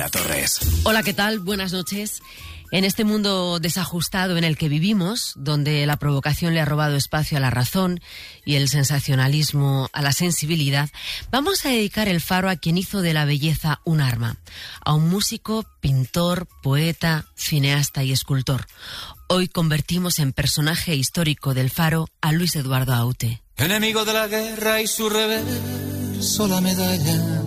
Torres. Hola, ¿qué tal? Buenas noches. En este mundo desajustado en el que vivimos, donde la provocación le ha robado espacio a la razón y el sensacionalismo a la sensibilidad, vamos a dedicar el Faro a quien hizo de la belleza un arma, a un músico, pintor, poeta, cineasta y escultor. Hoy convertimos en personaje histórico del Faro a Luis Eduardo Aute. Enemigo de la guerra y su reverso la medalla.